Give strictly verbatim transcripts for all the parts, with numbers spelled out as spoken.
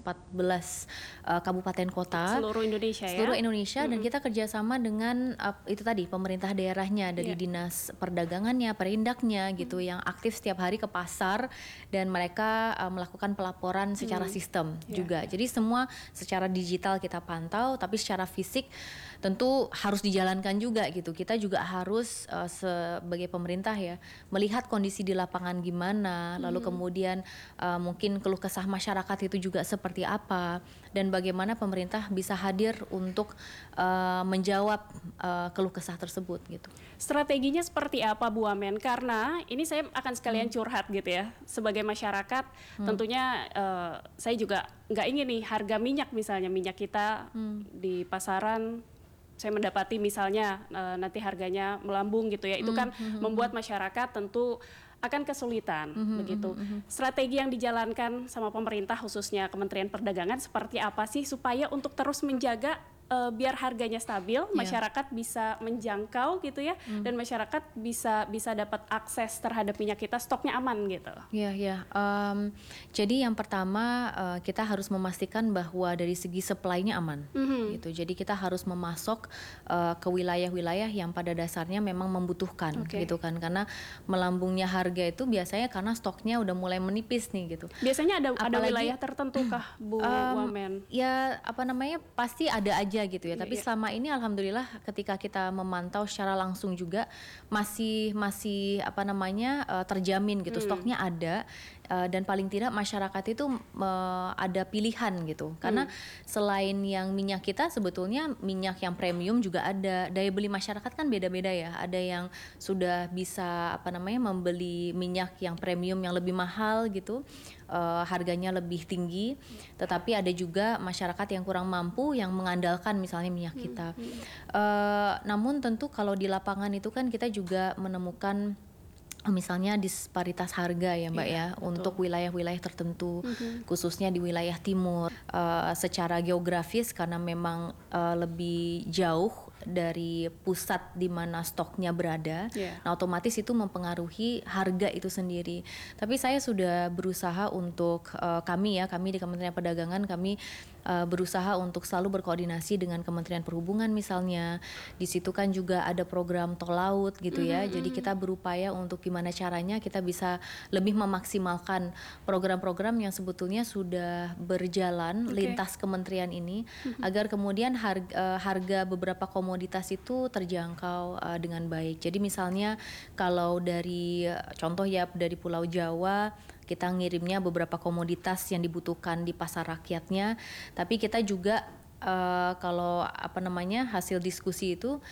empat belas uh, kabupaten kota seluruh Indonesia ya. Seluruh Indonesia Mm-hmm. dan kita kerjasama dengan uh, itu tadi pemerintah daerahnya dari Yeah. dinas perdagangannya, perindaknya gitu mm-hmm. yang aktif setiap hari ke pasar dan mereka uh, melakukan pelaporan secara mm-hmm. sistem yeah. juga. Jadi semua secara digital kita pantau, tapi secara fisik tentu harus dijalankan juga gitu. Kita juga harus uh, sebagai pemerintah ya melihat kondisi di lapangan gimana, lalu hmm. kemudian uh, mungkin keluh kesah masyarakat itu juga seperti apa dan bagaimana pemerintah bisa hadir untuk uh, menjawab uh, keluh kesah tersebut gitu. Strateginya seperti apa Bu Wamen? Karena ini saya akan sekalian hmm. curhat gitu ya. Sebagai masyarakat hmm. tentunya uh, saya juga nggak ingin nih harga minyak misalnya minyak kita hmm. di pasaran saya mendapati misalnya uh, nanti harganya melambung gitu ya, itu kan mm-hmm. membuat masyarakat tentu akan kesulitan mm-hmm. begitu. Mm-hmm. Strategi yang dijalankan sama pemerintah khususnya Kementerian Perdagangan seperti apa sih supaya untuk terus menjaga uh, biar harganya stabil, yeah. masyarakat bisa menjangkau gitu ya, mm. dan masyarakat bisa bisa dapat akses terhadap minyak kita, stoknya aman gitu. Iya, yeah, iya. Yeah. Um, jadi yang pertama uh, kita harus memastikan bahwa dari segi supply-nya aman, mm-hmm. gitu. Jadi kita harus memasok uh, ke wilayah-wilayah yang pada dasarnya memang membutuhkan, okay. gitu kan. Karena melambungnya harga itu biasanya karena stoknya udah mulai menipis nih gitu. Biasanya ada Apalagi, ada wilayah tertentu kah Bu um, Wamen? Ya apa namanya pasti ada aja gitu ya. Yeah, Tapi yeah. selama ini alhamdulillah ketika kita memantau secara langsung juga masih masih apa namanya uh, terjamin gitu. Hmm. Stoknya ada uh, dan paling tidak masyarakat itu uh, ada pilihan gitu. Karena hmm. selain yang minyak kita sebetulnya minyak yang premium juga ada. Daya beli masyarakat kan beda-beda ya. Ada yang sudah bisa apa namanya membeli minyak yang premium yang lebih mahal gitu, uh, harganya lebih tinggi, tetapi ada juga masyarakat yang kurang mampu yang mengandalkan misalnya minyak kita. Hmm, hmm. Uh, namun tentu kalau di lapangan itu kan kita juga menemukan misalnya disparitas harga ya Mbak yeah, ya betul. Untuk wilayah-wilayah tertentu, mm-hmm. khususnya di wilayah timur uh, secara geografis karena memang uh, lebih jauh dari pusat di mana stoknya berada, yeah. nah otomatis itu mempengaruhi harga itu sendiri. Tapi saya sudah berusaha untuk uh, kami ya, kami di Kementerian Perdagangan kami uh, berusaha untuk selalu berkoordinasi dengan Kementerian Perhubungan misalnya. Di situ kan juga ada program tol laut gitu ya, mm-hmm. jadi kita berupaya untuk gimana caranya kita bisa lebih memaksimalkan program-program yang sebetulnya sudah berjalan okay. lintas kementerian ini, mm-hmm. agar kemudian harga, uh, harga beberapa komoditas itu terjangkau uh, dengan baik. Jadi misalnya kalau dari contoh ya dari Pulau Jawa kita ngirimnya beberapa komoditas yang dibutuhkan di pasar rakyatnya, tapi kita juga uh, kalau apa namanya hasil diskusi itu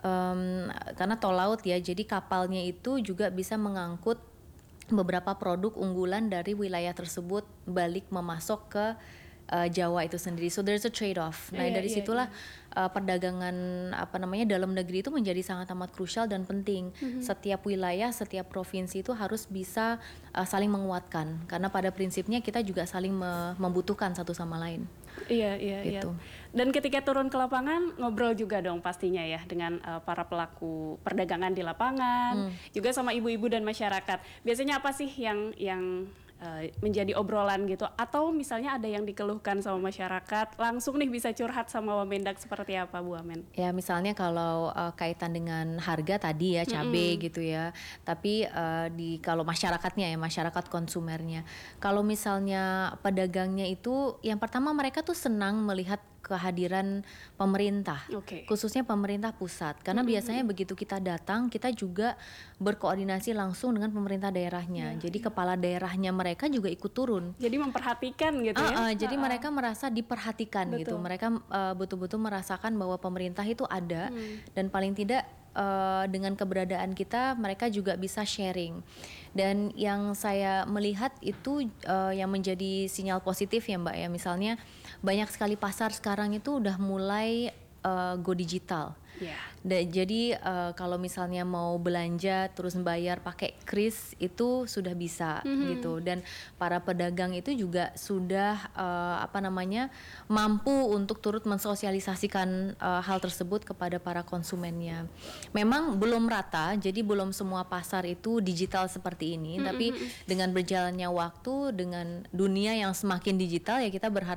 um, karena tol laut ya, jadi kapalnya itu juga bisa mengangkut beberapa produk unggulan dari wilayah tersebut balik memasok ke Uh, Jawa itu sendiri. So there's a trade-off. Nah yeah, dari yeah, situlah yeah. Uh, perdagangan apa namanya dalam negeri itu menjadi sangat amat krusial dan penting. Mm-hmm. Setiap wilayah, setiap provinsi itu harus bisa uh, saling menguatkan. Karena pada prinsipnya kita juga saling me- membutuhkan satu sama lain. Iya iya gitu. iya. Dan ketika turun ke lapangan ngobrol juga dong pastinya ya dengan uh, para pelaku perdagangan di lapangan, mm. juga sama ibu-ibu dan masyarakat. Biasanya apa sih yang yang Uh, menjadi obrolan gitu, atau misalnya ada yang dikeluhkan sama masyarakat langsung nih bisa curhat sama Wamendak seperti apa Bu Wamen? Ya misalnya kalau uh, kaitan dengan harga tadi ya cabai mm-hmm. gitu ya, tapi uh, di kalau masyarakatnya ya masyarakat konsumernya, kalau misalnya pedagangnya itu yang pertama mereka tuh senang melihat kehadiran pemerintah, okay. khususnya pemerintah pusat, karena mm-hmm. biasanya begitu kita datang kita juga berkoordinasi langsung dengan pemerintah daerahnya, yeah, jadi yeah. kepala daerahnya mereka juga ikut turun. Jadi memperhatikan gitu uh, ya? Uh, jadi uh, mereka merasa diperhatikan betul. Gitu, mereka uh, betul-betul merasakan bahwa pemerintah itu ada hmm. dan paling tidak uh, dengan keberadaan kita mereka juga bisa sharing. Dan yang saya melihat itu uh, yang menjadi sinyal positif ya Mbak ya, misalnya banyak sekali pasar sekarang itu udah mulai uh, go digital. Yeah. Dan jadi uh, kalau misalnya mau belanja terus bayar pakai kris itu sudah bisa mm-hmm. gitu, dan para pedagang itu juga sudah uh, apa namanya mampu untuk turut mensosialisasikan uh, hal tersebut kepada para konsumennya. Memang belum rata, jadi belum semua pasar itu digital seperti ini, mm-hmm. tapi dengan berjalannya waktu, dengan dunia yang semakin digital ya kita berharap